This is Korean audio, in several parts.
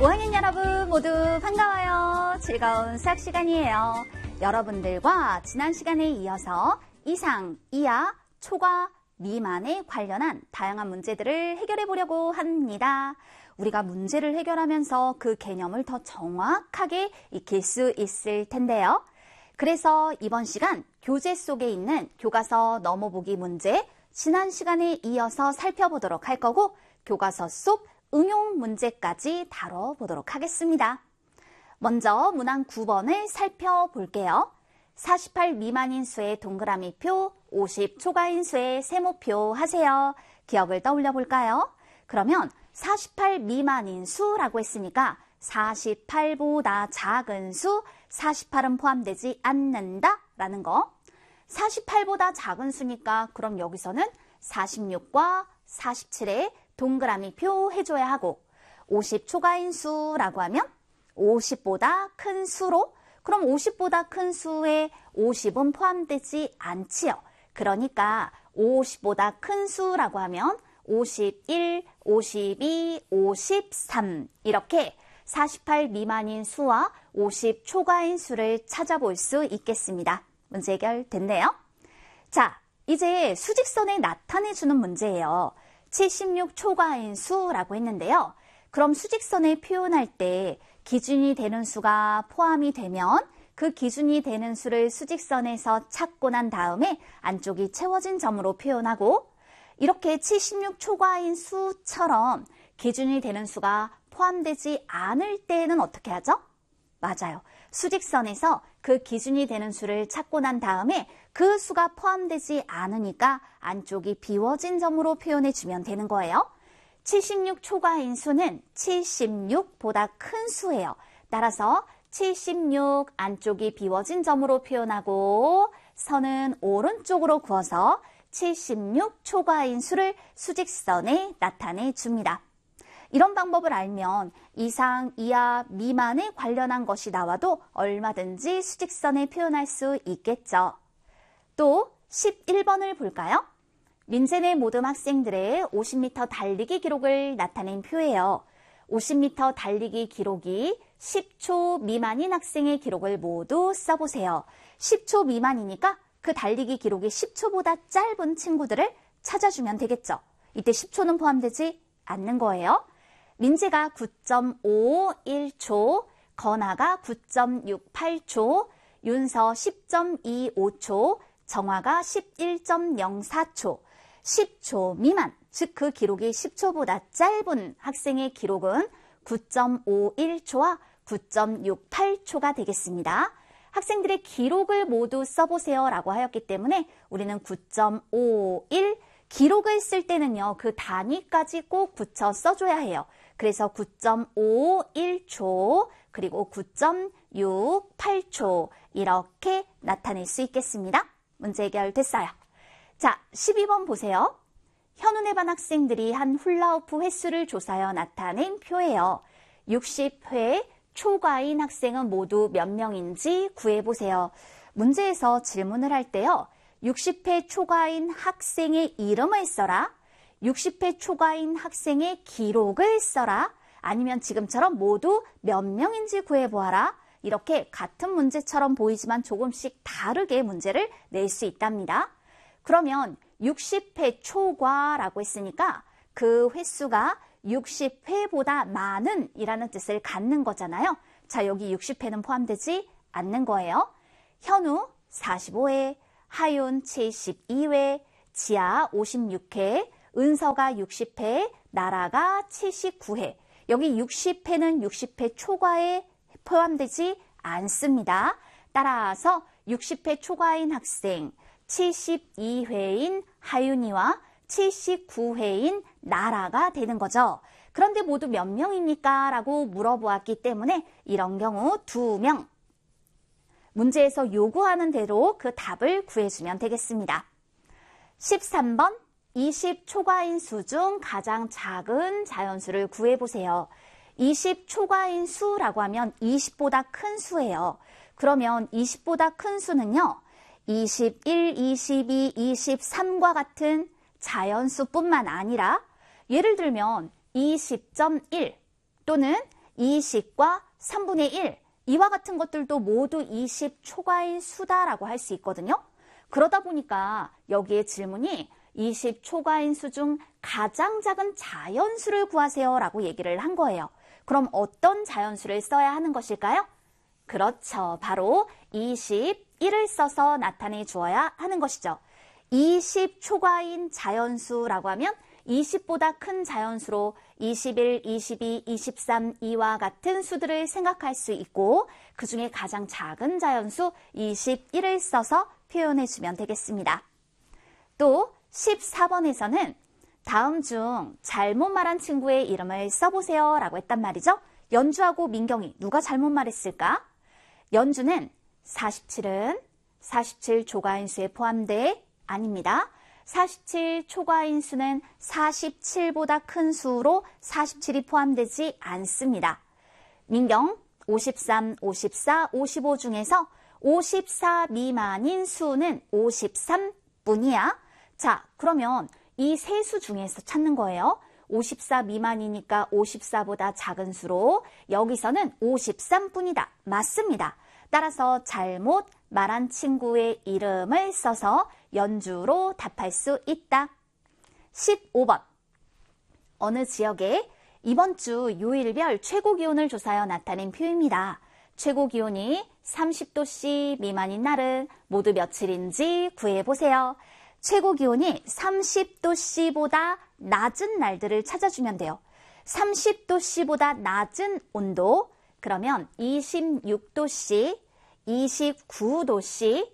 5학년 여러분 모두 반가워요. 즐거운 수학 시간이에요. 여러분들과 지난 시간에 이어서 이상, 이하, 초과, 미만에 관련한 다양한 문제들을 해결해 보려고 합니다. 우리가 문제를 해결하면서 그 개념을 더 정확하게 익힐 수 있을 텐데요. 그래서 이번 시간 교재 속에 있는 교과서 넘어보기 문제 지난 시간에 이어서 살펴보도록 할 거고 교과서 속 응용 문제까지 다뤄보도록 하겠습니다. 먼저 문항 9번을 살펴볼게요. 48 미만인 수의 동그라미표, 50 초과인 수의 세모표 하세요. 기억을 떠올려 볼까요? 그러면 48 미만인 수라고 했으니까 48보다 작은 수, 48은 포함되지 않는다 라는 거. 48보다 작은 수니까 그럼 여기서는 46과 47에 동그라미표 해줘야 하고 50 초과인 수라고 하면 50보다 큰 수로 그럼 50보다 큰 수에 50은 포함되지 않지요. 그러니까 50보다 큰 수라고 하면 51, 52, 53 이렇게 48 미만인 수와 50 초과인 수를 찾아볼 수 있겠습니다. 문제 해결됐네요. 자, 이제 수직선에 나타내주는 문제예요. 76 초과인 수라고 했는데요. 그럼 수직선을 표현할 때 기준이 되는 수가 포함이 되면 그 기준이 되는 수를 수직선에서 찾고 난 다음에 안쪽이 채워진 점으로 표현하고 이렇게 76 초과인 수처럼 기준이 되는 수가 포함되지 않을 때에는 어떻게 하죠? 맞아요. 수직선에서 그 기준이 되는 수를 찾고 난 다음에 그 수가 포함되지 않으니까 안쪽이 비워진 점으로 표현해 주면 되는 거예요. 76 초과인 수는 76보다 큰 수예요. 따라서 76 안쪽이 비워진 점으로 표현하고 선은 오른쪽으로 그어서 76 초과인 수를 수직선에 나타내 줍니다. 이런 방법을 알면 이상, 이하, 미만에 관련한 것이 나와도 얼마든지 수직선에 표현할 수 있겠죠. 또 11번을 볼까요? 민재네 모든 학생들의 50m 달리기 기록을 나타낸 표예요. 50m 달리기 기록이 10초 미만인 학생의 기록을 모두 써보세요. 10초 미만이니까 그 달리기 기록이 10초보다 짧은 친구들을 찾아주면 되겠죠. 이때 10초는 포함되지 않는 거예요. 민재가 9.51초, 건아가 9.68초, 윤서 10.25초, 정화가 11.04초, 10초 미만, 즉 그 기록이 10초보다 짧은 학생의 기록은 9.51초와 9.68초가 되겠습니다. 학생들의 기록을 모두 써보세요 라고 하였기 때문에 우리는 9.51, 기록을 쓸 때는요, 그 단위까지 꼭 붙여 써줘야 해요. 그래서 9.51초, 그리고 9.68초 이렇게 나타낼 수 있겠습니다. 문제 해결됐어요. 자, 12번 보세요. 현운의 반 학생들이 한 훌라후프 횟수를 조사하여 나타낸 표예요. 60회 초과인 학생은 모두 몇 명인지 구해보세요. 문제에서 질문을 할 때요. 60회 초과인 학생의 이름을 써라. 60회 초과인 학생의 기록을 써라. 아니면 지금처럼 모두 몇 명인지 구해보아라. 이렇게 같은 문제처럼 보이지만 조금씩 다르게 문제를 낼 수 있답니다. 그러면 60회 초과라고 했으니까 그 횟수가 60회보다 많은 이라는 뜻을 갖는 거잖아요. 자, 여기 60회는 포함되지 않는 거예요. 현우 45회, 하윤 72회, 지아 56회, 은서가 60회, 나라가 79회. 여기 60회는 60회 초과에 포함되지 않습니다. 따라서 60회 초과인 학생 72회인 하윤이와 79회인 나라가 되는 거죠. 그런데 모두 몇 명입니까? 라고 물어보았기 때문에 이런 경우 2명. 문제에서 요구하는 대로 그 답을 구해주면 되겠습니다. 13번 20 초과인 수 중 가장 작은 자연수를 구해보세요. 20 초과인 수라고 하면 20보다 큰 수예요. 그러면 20보다 큰 수는요. 21, 22, 23과 같은 자연수뿐만 아니라 예를 들면 20.1 또는 20과 3분의 1, 이와 같은 것들도 모두 20 초과인 수다라고 할 수 있거든요. 그러다 보니까 여기에 질문이 20 초과인 수 중 가장 작은 자연수를 구하세요 라고 얘기를 한 거예요. 그럼 어떤 자연수를 써야 하는 것일까요? 그렇죠. 바로 21을 써서 나타내 주어야 하는 것이죠. 20 초과인 자연수라고 하면 20보다 큰 자연수로 21, 22, 23, 이와 같은 수들을 생각할 수 있고 그 중에 가장 작은 자연수 21을 써서 표현해 주면 되겠습니다. 또 14번에서는 다음 중 잘못 말한 친구의 이름을 써보세요 라고 했단 말이죠. 연주하고 민경이 누가 잘못 말했을까? 연주는 47은 47 초과인수에 포함돼 아닙니다. 47 초과인수는 47보다 큰 수로 47이 포함되지 않습니다. 민경 53, 54, 55 중에서 54 미만인 수는 53뿐이야. 자, 그러면 이 세 수 중에서 찾는 거예요. 54 미만이니까 54보다 작은 수로 여기서는 53뿐이다. 맞습니다. 따라서 잘못 말한 친구의 이름을 써서 연주로 답할 수 있다. 15번. 어느 지역에 이번 주 요일별 최고 기온을 조사하여 나타낸 표입니다. 최고 기온이 30도씨 미만인 날은 모두 며칠인지 구해보세요. 최고 기온이 30도씨보다 낮은 날들을 찾아주면 돼요. 30도씨보다 낮은 온도, 그러면 26도씨, 29도씨,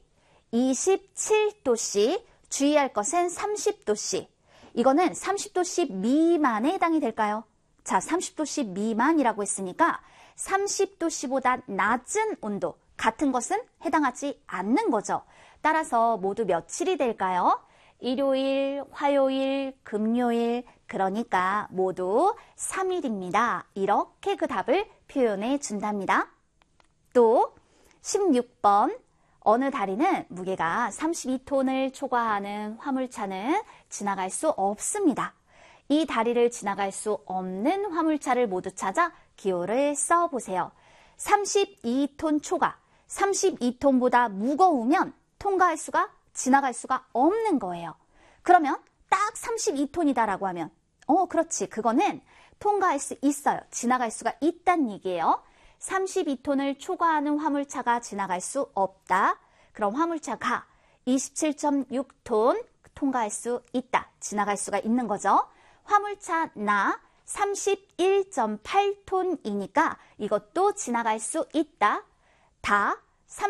27도씨, 주의할 것은 30도씨. 이거는 30도씨 미만에 해당이 될까요? 자, 30도씨 미만이라고 했으니까 30도씨보다 낮은 온도, 같은 것은 해당하지 않는 거죠. 따라서 모두 며칠이 될까요? 일요일, 화요일, 금요일, 그러니까 모두 3일입니다. 이렇게 그 답을 표현해 준답니다. 또 16번. 어느 다리는 무게가 32톤을 초과하는 화물차는 지나갈 수 없습니다. 이 다리를 지나갈 수 없는 화물차를 모두 찾아 기호를 써보세요. 32톤 초과, 32톤보다 무거우면 지나갈 수가 없는 거예요. 그러면 딱 32톤이다라고 하면 그렇지. 그거는 통과할 수 있어요. 지나갈 수가 있다는 얘기예요. 32톤을 초과하는 화물차가 지나갈 수 없다. 그럼 화물차가 27.6톤 통과할 수 있다. 지나갈 수가 있는 거죠. 화물차 나 31.8톤이니까 이것도 지나갈 수 있다. 다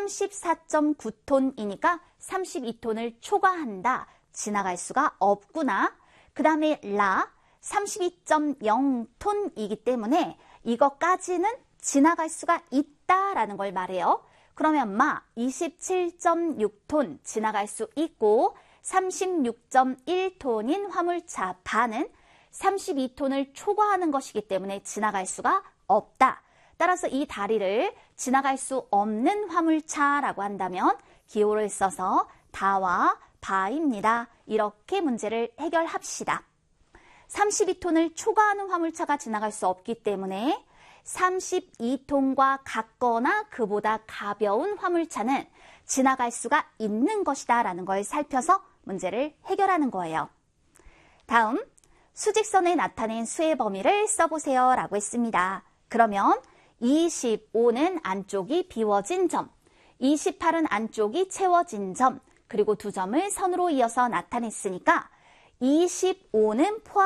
34.9톤이니까 32톤을 초과한다. 지나갈 수가 없구나. 그 다음에 라 32.0톤이기 때문에 이것까지는 지나갈 수가 있다라는 걸 말해요. 그러면 마 27.6톤 지나갈 수 있고 36.1톤인 화물차 바는 32톤을 초과하는 것이기 때문에 지나갈 수가 없다. 따라서 이 다리를 지나갈 수 없는 화물차라고 한다면 기호를 써서 다와 바입니다. 이렇게 문제를 해결합시다. 32톤을 초과하는 화물차가 지나갈 수 없기 때문에 32톤과 같거나 그보다 가벼운 화물차는 지나갈 수가 있는 것이다 라는 걸 살펴서 문제를 해결하는 거예요. 다음, 수직선에 나타낸 수의 범위를 써보세요 라고 했습니다. 그러면 25는 안쪽이 비워진 점, 28은 안쪽이 채워진 점, 그리고 두 점을 선으로 이어서 나타냈으니까 25는 포함